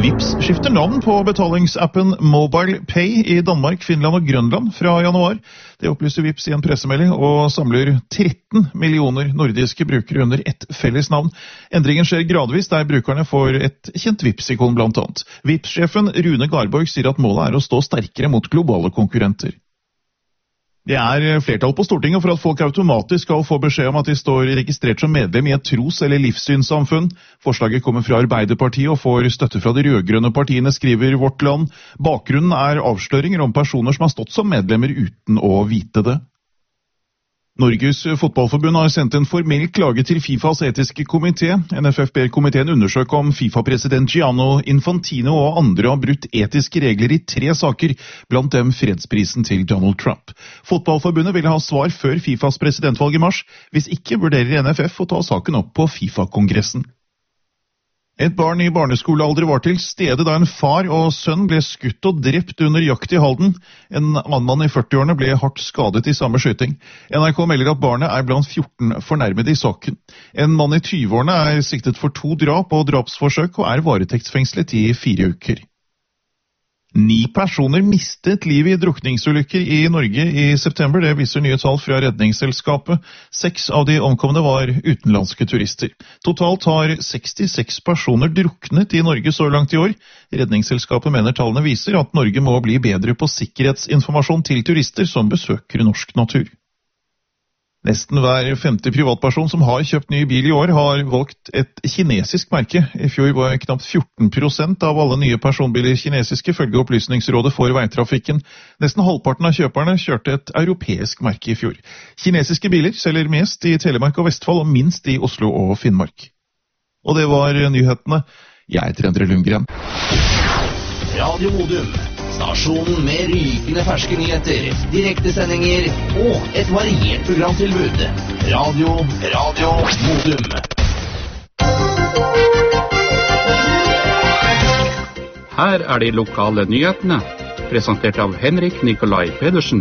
Vipps skifter navn på betalingsappen Mobile Pay i Danmark, Finland og Grønland fra januar. Det opplyser Vipps i en pressemelding og samler 13 millioner nordiske brukere under ett felles navn. Endringen skjer gradvis der brukerne får et kjent Vipps-ikon blant annet. Vipps-sjefen Rune Garborg sier at målet er å stå sterkere mot globale konkurrenter. Det er flertall på Stortinget for at folk automatisk skal få beskjed om at de står registrert som medlem i et tros- eller livssynssamfunn. Forslaget kommer fra Arbeiderpartiet og får støtte fra de rødgrønne partiene, skriver Vårt Land. Bakgrunnen er avsløringer om personer som har stått som medlemmer uten å vite det. Norges fotballforbund har sendt en formell klage til FIFAs etiske komité. NFF ber komiteen undersøke om FIFA-president Gianni Infantino og andre har brutt etiske regler i 3 saker, blant dem fredsprisen til Donald Trump. Fotballforbundet vil ha svar før FIFAs presidentvalg i mars. Hvis ikke vurderer NFF å ta saken opp på FIFA-kongressen. Et barn i barneskolealder var til stede da en far og sønn ble skutt og drept under jakt i Halden. En annen mann i 40-årene ble hardt skadet i samme skyting. NRK melder at barnet er blant 14 fornærmede i saken. En mann i 20-årene er siktet for 2 drap og drapsforsøk og er varetektsfengslet i 4 uker. 9 personer mistet livet i drukningsulykker i Norge i september, det viser nye tall fra Redningsselskapet. 6 av de omkomne var utenlandske turister. Totalt har 66 personer druknet i Norge så langt i år. Redningsselskapet mener tallene viser at Norge må bli bedre på sikkerhetsinformasjon til turister som besøker norsk natur. Nesten hver 5. privatperson som har kjøpt ny bil i år har valgt et kinesisk merke. I fjor var knapt 14% av alle nye personbiler kinesiske, følge Opplysningsrådet for veitrafikken. Nesten halvparten av kjøperne kjørte et europeisk merke i fjor. Kinesiske biler selger mest i Telemark og Vestfold og minst i Oslo og Finnmark. Og det var nyhetene. Jeg heter Endre Lundgren. Radio Modum. Stasjonen med rykende ferske nyheter, direktesendinger og et variert programtilbud. Radio Modum. Her er de lokale nyhetene, presentert av Henrik Nikolai Pedersen.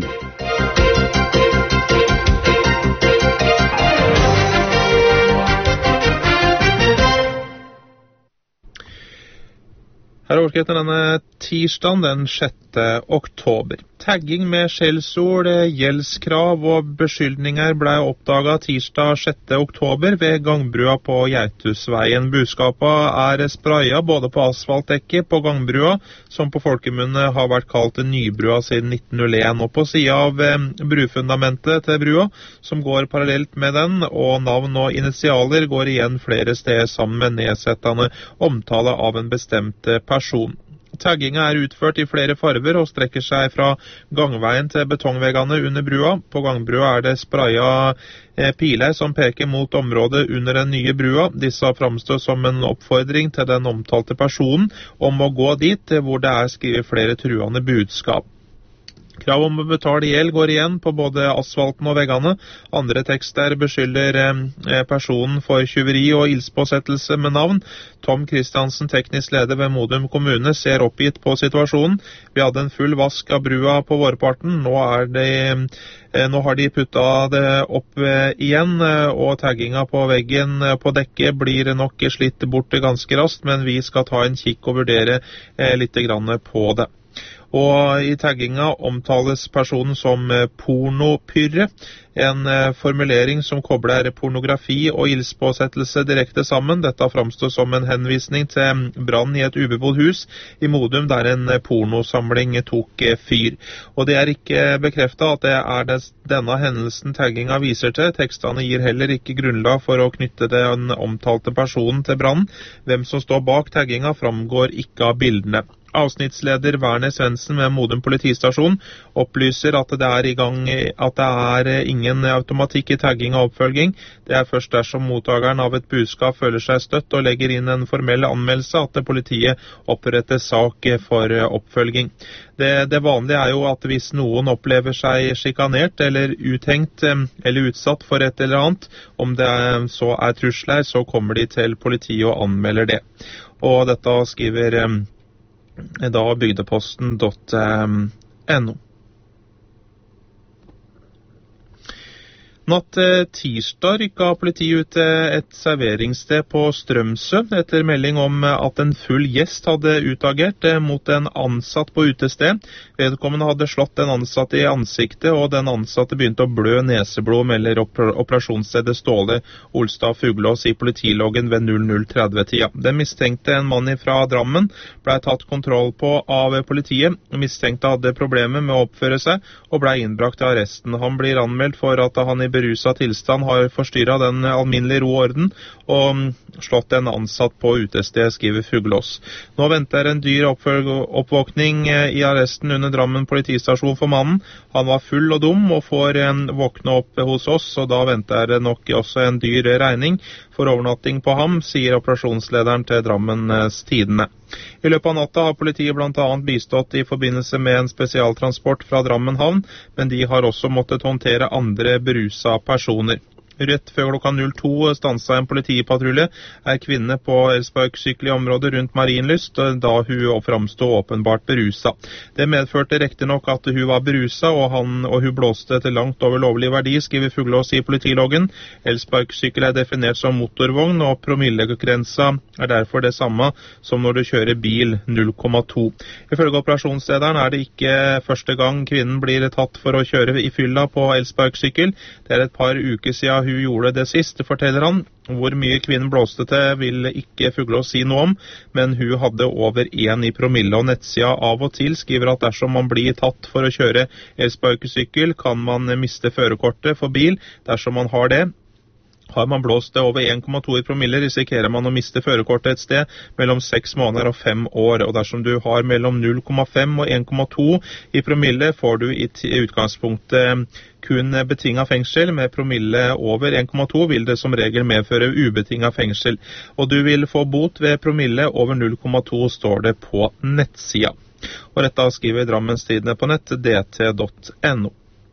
Her er overskriften denne tirsdagen den 6. oktober. Tagging med skjellsord, gjeldskrav og beskyldninger ble oppdaget tirsdag 6. oktober ved gangbrua på Geitusveien. Budskapet er spraya både på asfaltdekket på gangbrua, som på folkemunne har vært kalt Nybrua siden 1901, og på siden av brufundamentet til brua, som går parallelt med den, og navn og initialer går igjen flere steder sammen med nedsettende omtale av en bestemt person. Tagginga er utført i flere farver og strekker seg fra gangveien til betongveggene under brua. På gangbrua er det spraya piler som peker mot området under den nye brua. Disse framstår som en oppfordring til den omtalte personen om å gå dit hvor det er skrevet flere truende budskap. Krav om å betale gjeld går igjen på både asfalten og veggene. Andre tekster beskylder personen for tyveri og ildspåsettelse med navn. Tom Kristiansen, teknisk leder ved Modum kommune, ser oppgitt på situasjonen. Vi hadde en full vask av brua på vårparten. Nå har de puttet det opp igjen, og tagginga på veggen på dekket blir nok slitt bort ganske raskt, men vi skal ta en kikk og vurdere litt grann på det. Og i tagginga omtales personen som pornopyrre, en formulering som kobler pornografi og ildspåsettelse direkte sammen. Dette framstår som en henvisning til brann i et ubebodd hus i Modum der en pornosamling tok fyr. Og det er ikke bekreftet at det er denne hendelsen tagginga viser til. Tekstene gir heller ikke grunnlag for å knytte den omtalte personen til brann. Hvem som står bak tagginga framgår ikke av bildene. Avsnittsleder Werner Svendsen ved Modum politistasjon opplyser at det er ingen automatikk i tagging og oppfølging. Det er først dersom mottakeren av et budskap føler seg støtt og legger inn en formell anmeldelse at politiet oppretter sak for oppfølging. Det vanlige er jo at hvis noen opplever seg sjikanert eller uthengt eller utsatt for et eller annet, om det så er trusler, så kommer de til politiet og anmelder det. Og dette skriver da bygdeposten.no. Natt tirsdag rykket politiet ut et serveringssted på Strømsø etter melding om at en full gjest hadde utagert mot en ansatt på utested. Vedkommende hadde slått en ansatt i ansiktet, og den ansatte begynte å blø neseblod, melder operasjonsstedet Ståle Olstad Fuglås i politiloggen ved 00:30-tida. Den mistenkte, en mann fra Drammen, ble tatt kontroll på av politiet. Mistenkte hadde problemer med å oppføre seg og ble innbrakt til arresten. Han blir anmeldt for at han i beruset tilstand har forstyrret den alminnelige ro og orden og slått en ansatt på utested, skriver Fuglås. Nå venter en dyr oppvåkning i arresten under Drammen politistasjon for mannen. Han var full og dum og får våkne opp hos oss, og da venter det nok også en dyr regning for overnatting på ham, sier operasjonslederen til Drammens Tidende. I løpet av natta har politiet blant annet bistått i forbindelse med en spesialtransport fra Drammen havn, men de har også måttet håndtere andre berusa personer. Rett før klokka 02 stanset en politipatrulje kvinne på elsparkesykkel i området rundt Marienlyst, da hun framstod åpenbart berusa. Det medførte riktig nok at hun var berusa, og hun blåste til langt over lovlig verdi, skriver Fuglås i politiloggen. Elsparkesykkel definert som motorvogn, og promillegrensa derfor det samme som når du kjører bil, 0,2. Ifølge operasjonslederen det ikke første gang kvinnen blir tatt for å kjøre i fylla på elsparkesykkel. Det et par uker siden hun gjorde det sist, forteller han. Hvor mye kvinnen blåste til vil ikke Fuglås si noe om, men hun hadde over 1 i promille, og nettsida Av og til skriver at dersom man blir tatt for å kjøre elsparkesykkel, kan man miste førerkortet for bil. Dersom man har det, har man blåst over 1,2 i promille, risikerer man å miste førerkortet et sted mellom 6 måneder og 5 år, og dersom du har mellom 0,5 og 1,2 i promille, får du i utgangspunktet kun betinget fengsel. Med promille over 1,2 vil det som regel medføre ubetinget fengsel, og du vil få bot ved promille over 0,2, står det på nettsida. Og dette skriver Drammens Tidende på nett, dt.no.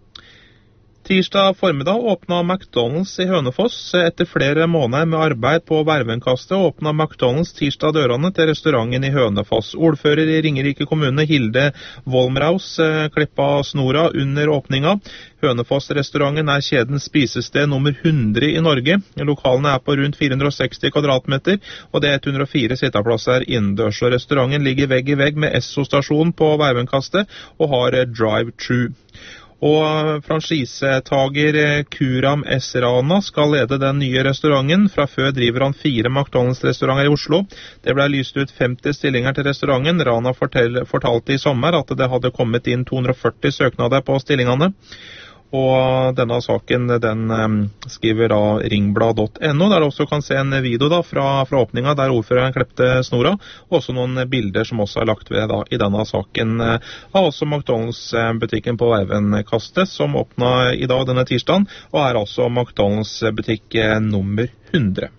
Tirsdag formiddag åpnet McDonald's i Hønefoss. Etter flere måneder med arbeid på Vervenkastet åpnet McDonald's tirsdag dørene til restauranten i Hønefoss. Ordfører i Ringerike kommune, Hilde Volmraus, klippa snora under åpninga. Hønefoss-restauranten kjedens spisested nummer 100 i Norge. Lokalene på rundt 460 kvadratmeter, og det 104 sitteplasser innendørs. Og restauranten ligger vegg i vegg med Esso-stasjon på Vervenkastet og har drive-thru. Og franchisetager Kuram S. Rana skal lede den nye restauranten. Fra før driver han 4 McDonald's-restauranter i Oslo. Det ble lyst ut 50 stillinger til restauranten. Rana fortalte i sommer at det hadde kommet inn 240 søknader på stillingene. Og denne saken, den skriver da ringblad.no, der du også kan se en video da fra åpninga der ordføreren klepte snora, og også noen bilder som også lagt ved da i denne saken av også McDonald's-butikken på Vervenkastet, som åpnet i dag denne tirsdagen, og altså McDonald's-butikk nummer 100.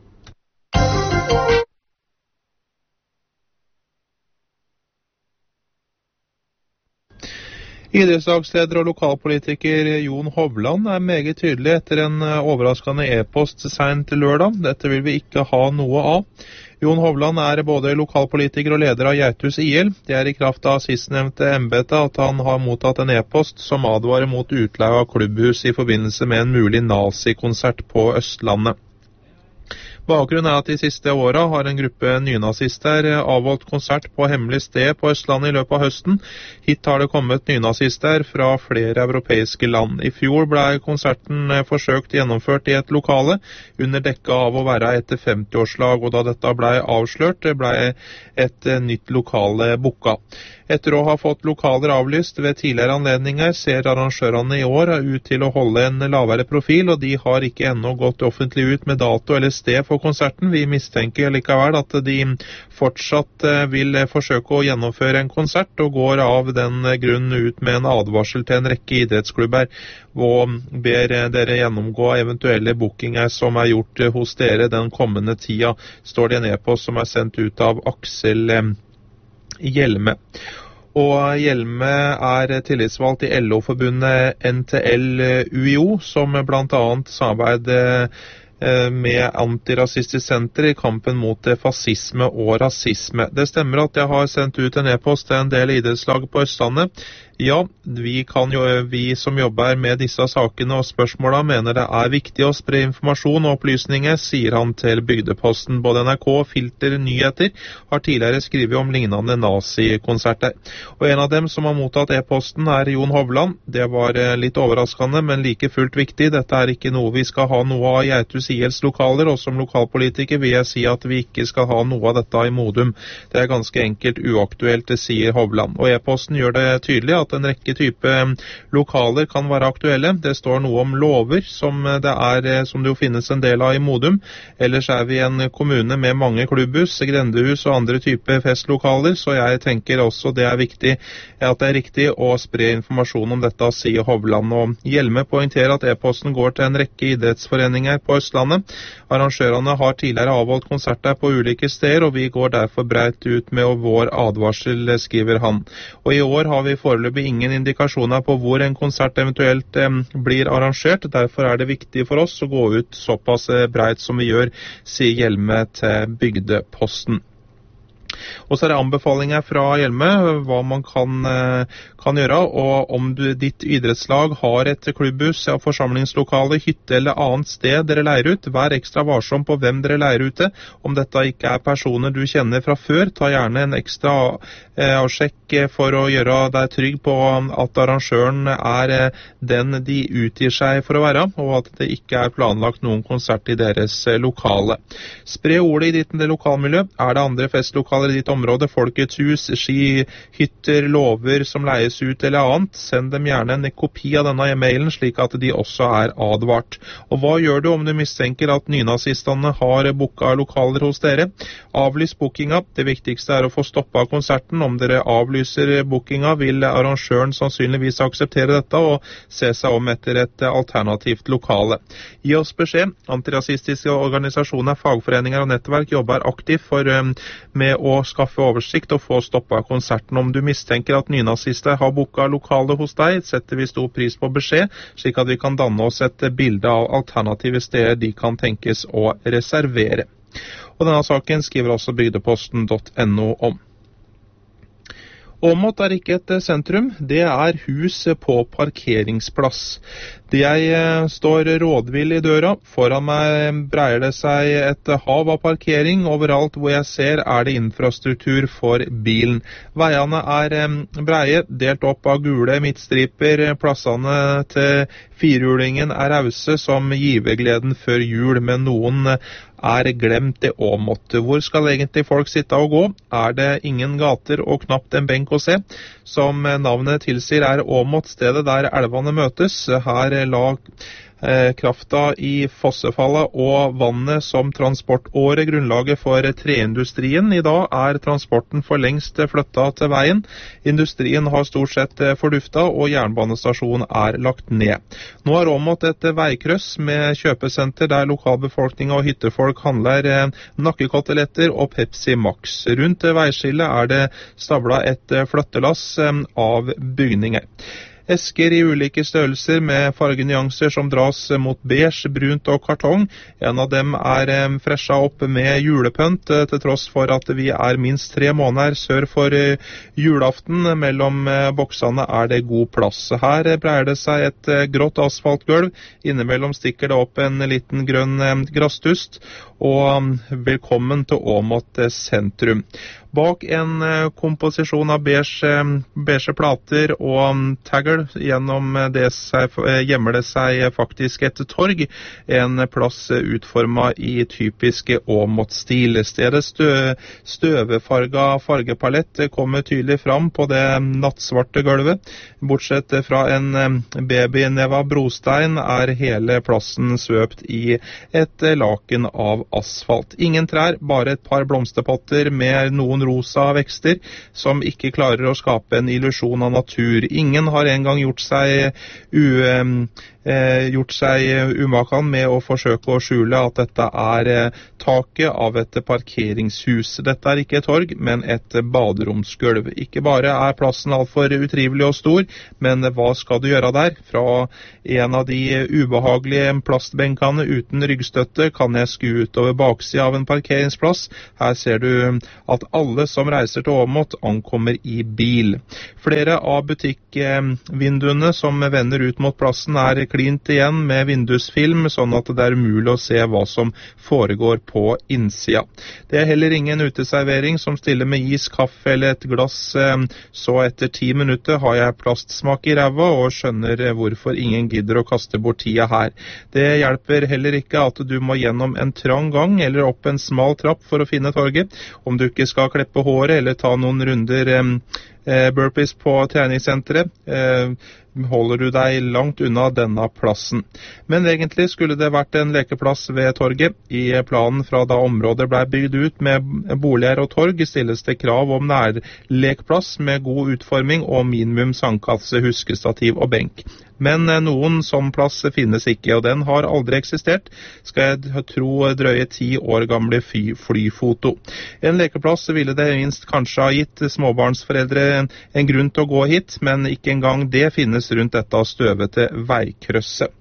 Idrettslagsleder og lokalpolitiker Jon Hovland meget tydelig etter en overraskende e-post sent lørdag. Dette vil vi ikke ha noe av. Jon Hovland både lokalpolitiker og leder av Geithus IL. Det i kraft av sistnevnte embete at han har mottatt en e-post som advarer mot utleie av klubbhus i forbindelse med en mulig nazikonsert på Østlandet. Bakgrunnen at de siste årene har en gruppe nynazister avholdt konsert på hemmelig sted på Østlandet i løpet av høsten. Hit har det kommet nynazister fra flere europeiske land. I fjor ble konserten forsøkt gjennomført i et lokale, under dekka av å være et 50-årslag, og da dette ble avslørt, ble et nytt lokale booka. Etter å ha fått lokaler avlyst ved tidligere anledninger, ser arrangørene i år ut til å holde en lavere profil, og de har ikke ennå gått offentlig ut med dato eller sted for konserten. Vi mistenker likevel at de fortsatt vil forsøke å gjennomføre en konsert, og går av den grunn ut med en advarsel til en rekke idrettsklubber, og ber dere gjennomgå eventuelle bookinger som gjort hos dere den kommende tida, står det en e-post som sendt ut av Aksel Hjelme. Og Hjelme tillitsvalgt i LO-forbundet NTL UiO, som blant annet samarbeider med Antirasistisk Senter i kampen mot fascisme og rasisme. Det stemmer at jeg har sendt ut en e-post til en del idrettslag på Østlandet. Ja, vi som jobber med disse sakene og spørsmålene mener det er viktig å spre informasjon og opplysninger, sier han til Bygdeposten. Både NRK og Filter Nyheter har tidligere skrivet om lignende nazi-konserter. Og en av dem som har mottatt e-posten er Jon Hovland. Det var litt overraskende, men like fullt viktig. Dette er ikke noe vi skal ha noe av i Eitus ILs lokaler, og som lokalpolitiker vil jeg si at vi ikke skal ha noe av dette i Modum. Det er ganske enkelt uaktuelt, sier Hovland. Og e-posten gjør det tydelig at en rekke type lokaler kan være aktuelle. Det står noe om lover som det jo finnes en del av i Modum. Ellers er vi en kommune med mange klubbhus, grendehus og andre type festlokaler, så jeg tenker også det er viktig at det er riktig å spre informasjon om dette, sier Hovland. Og Hjelme poengterer at e-posten går til en rekke idrettsforeninger på Østlandet. Arrangørene har tidligere avholdt konserter på ulike steder, og vi går derfor breit ut med vår advarsel, skriver han. Og i år har vi foreløpig ingen indikasjoner på hvor en konsert eventuelt blir arrangert. Derfor er det viktig for oss å gå ut såpass breit som vi gjør, sier Hjelme til Bygdeposten. Og så er det anbefalinger fra Hjelme hva man kan gjøre, og om ditt idrettslag har et klubbhus, forsamlingslokale, hytte eller annet sted dere leier ut, vær ekstra varsom på hvem dere leier ut til. Om dette ikke er personer du kjenner fra før, ta gjerne en ekstra avsjekk for å gjøre deg trygg på at arrangøren er den de utgir seg for å være, og at det ikke er planlagt noen konsert i deres lokale. Spre ordet i ditt lokalmiljø. Er det andre festlokaler i ditt område, Folkets hus, ski, hytter, lover som leies ut eller annet, send dem gjerne en kopi av denne e-mailen, slik at de også er advart. Og hva gjør du om du mistenker at nynazistene har booket lokaler hos dere? Avlys bookinga. Det viktigste er å få stoppet konserten. Om dere avlyser bookinga, vil arrangøren sannsynligvis akseptere dette og se seg om etter et alternativt lokale. Gi oss beskjed. Antirasistiske organisasjoner, fagforeninger og nettverk jobber aktivt med å skaffe oversikt og få stoppet konserten. Om du mistenker at nynazister har booket lokale hos deg, setter vi stor pris på beskjed, slik at vi kan danne oss et bilde av alternative steder de kan tenkes å reservere. Og denne saken skriver også bygdeposten.no om. Åmot er ikke et sentrum, det er hus på parkeringsplass. Jeg står rådvill i døra, foran meg breier det seg et hav av parkering, overalt hvor jeg ser er det infrastruktur for bilen. Veiene er breie, delt opp av gule midtstriper, plassene til firehjulingen er rause som givergleden før jul, men noen er glemt i Åmot. Hvor skal egentlig folk sitte og gå? Er det ingen gater og knapt en benk å se? Som navnet tilsier er Åmot stedet der elvene møtes. Her la krafta i fossefallet og vannet som transportåre grunnlaget for treindustrien. I dag er transporten for lengst flyttet til veien. Industrien har stort sett forduftet, og jernbanestasjonen er lagt ned. Nå er Åmot et veikryss med kjøpesenter der lokalbefolkning og hyttefolk handler nakkekoteletter og Pepsi Max. Rundt veiskillet er det stablet et flyttelass av bygninger. Esker i ulike størrelser med fargenyanser som dras mot beige, brunt og kartong. En av dem er fresha opp med julepønt, til tross for at vi er minst 3 måneder sør for julaften. Mellom boksene er det god plass. Her breier det seg et grått asfaltgulv. Innimellom stikker det opp en liten grønn grasstust. Og velkommen til Åmot sentrum. Bak en komposisjon av beige plater og tagl gjennom det gjemmer det seg faktisk et torg, en plass utformet i typiske Åmot-stil. Stedets støvefarga fargepalett kommer tydelig fram på det nattsvarte gulvet. Bortsett fra en babyneva brostein er hele plassen svøpt i et laken av asfalt. Ingen trær, bare et par blomsterpotter med noen noen rosa vekster som ikke klarer å skape en illusjon av natur. Ingen har engang gjort seg umakan med å forsøke å skjule at dette er taket av et parkeringshus. Dette er ikke et torg, men et baderomsgulv. Ikke bare er plassen alt for utrivelig og stor, men hva skal du gjøre der? Fra en av de ubehagelige plastbenkene uten ryggstøtte kan jeg skue utover baksida av en parkeringsplass. Her ser du at alle som reiser til Åmot ankommer i bil. Flere av butikkvinduene som vender ut mot plassen er klint igjen med vindusfilm, sånn at det er umulig å se hva som foregår på innsida. Det er heller ingen uteservering som stiller med is, kaffe eller et glass, så etter 10 minutter har jeg plastsmak i ræva og skjønner hvorfor ingen gidder å kaste bort tida her. Det hjelper heller ikke at du må gjennom en trang gang eller opp en smal trapp for å finne torget. Om du ikke skal kleppe håret eller ta noen runder burpees på treningssenteret, holder du deg langt unna denne plassen. Men egentlig skulle det vært en lekeplass ved torget. I planen fra da området ble bygd ut med boliger og torg stilles det krav om nærlekplass med god utforming og minimum sandkasse, huskestativ og benk. Men noen sånn plass finnes ikke, og den har aldri eksistert, skal jeg tro drøye 10 år gamle flyfoto. En lekeplass ville det minst kanskje ha gitt småbarnsforeldre en grunn til å gå hit, men ikke engang det finnes rundt dette støvete veikrysset.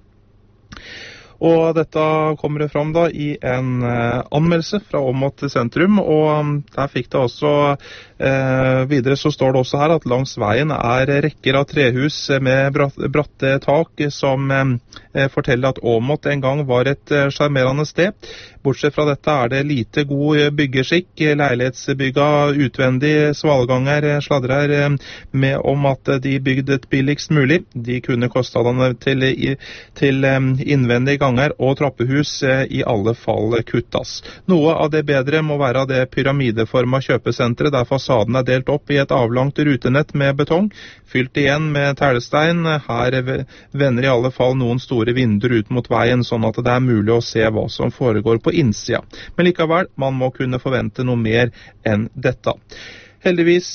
Og dette kommer det fram da i en anmeldelse fra Åmot sentrum, og der fikk det også videre så står det også her at langs veien er rekker av trehus med bratte tak som forteller at Åmot en gang var et charmerende sted. Bortsett fra dette er det lite god byggeskikk. Leilighetsbygga utvendig svalganger sladrer med om at de bygde billigst mulig. De kunne kostnadene til innvendige ganger og trappehus i alle fall kuttas. Noe av det bedre må være det pyramideforma kjøpesenteret der fasaden er delt opp i et avlangt rutenett med betong, fylt igjen med tælestein. Her vender i alle fall noen store vinduer ut mot veien, sånn at det er mulig å se hva som foregår på innsida. Men likevel, man må kunne forvente noe mer enn dette. Heldigvis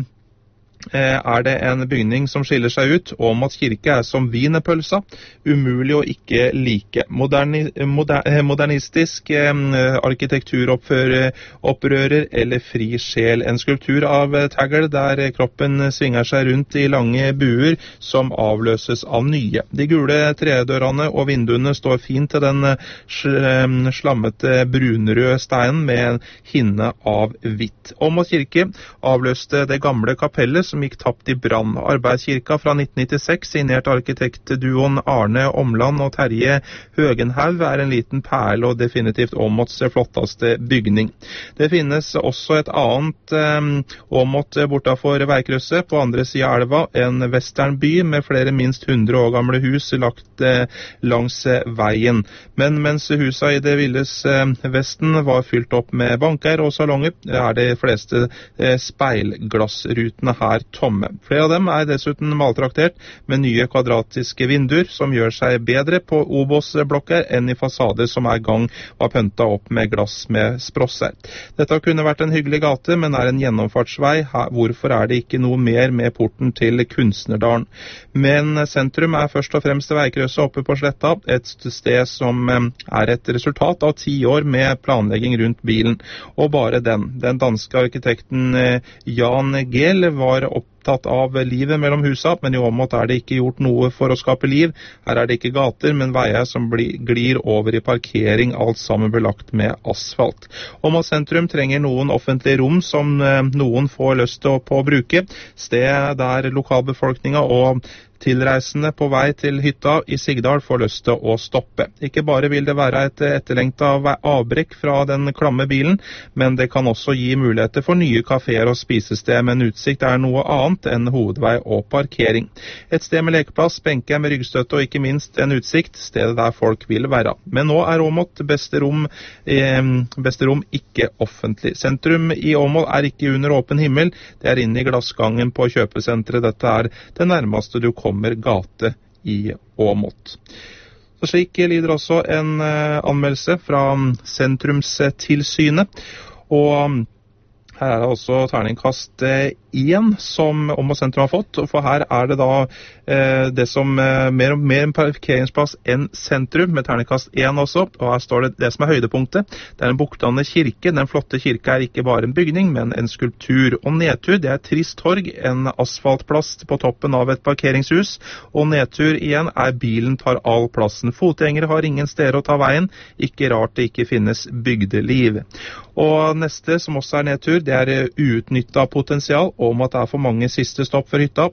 er det en bygning som skiller seg ut. Åmot kirke er som wienerpølsa, umulig å ikke like. Modernistisk arkitekturopprører eller fri sjel. En skulptur av tagl der kroppen svinger seg rundt i lange buer som avløses av nye. De gule tredørene og vinduene står fint til den slammete brunrøde steinen med en hinne av hvitt. Åmot kirke avløste det gamle kapellet som gikk tapt i brann. Arbeidskirka fra 1996, signert arkitektduoen Arne Omland og Terje Høgenhaug, er en liten perle og definitivt Åmots flotteste bygning. Det finnes også et annet Åmot bortafor veikrysset, på andre siden av elva, en westernby med flere minst 100 år gamle hus lagt langs veien. Men mens husa i det villes vesten var fylt opp med banker og salonger, er de fleste speilglassrutene her tomme. Flere av dem er dessuten maltraktert med nye kvadratiske vinduer som gjør seg bedre på Obos-blokker enn i fasader som er gang var pønta opp med glass med sprosser. Dette kunne vært en hyggelig gate, men er en gjennomfartsvei. Hvorfor er det ikke noe mer med porten til Kunstnerdalen? Men sentrum er først og fremst veikrysset oppe på sletta, et sted som er et resultat av 10 år med planlegging rundt bilen. Og bare den danske arkitekten Jan Gehl var opptatt av livet mellom husa, men i Åmot er det ikke gjort noe for å skape liv. Her er det ikke gater, men veier som glir over i parkering, alt sammen belagt med asfalt. Åmot sentrum trenger noen offentlige rom som noen får lyst til å bruke. Sted der lokalbefolkninga og tilreisende på vei til hytta i Sigdal får lyst til å stoppe. Ikke bare vil det være et etterlengtet avbrekk fra den klamme bilen, men det kan også gi muligheter for nye kaféer og spisested, men utsikt er noe annet enn hovedvei og parkering. Et sted med lekeplass, benker med ryggstøtte og ikke minst en utsikt, stedet der folk vil være. Men nå er Åmot beste rom ikke offentlig. Sentrum i Åmot er ikke under åpen himmel, det er inne i glassgangen på kjøpesenteret. Dette er det nærmeste du kommer gate i Åmot. Så slik lyder også en anmeldelse fra Sentrumstilsynet, og Her det også terningkast 1 som Om- og Sentrum har fått, for her det da det som mer en parkeringsplass enn sentrum, med terningkast 1 også, og her står det som høydepunktet. Det en buktende kirke. Den flotte kirke ikke bare en bygning, men en skulptur. Og nedtur, det et trist torg, en asfaltplass på toppen av et parkeringshus, og nedtur igjen bilen tar all plassen. Fotgjengere har ingen steder å ta veien, ikke rart det ikke finnes bygdeliv. Og neste, som også nedtur, det uutnyttet potensial, om at det for mange siste stopp for hytta.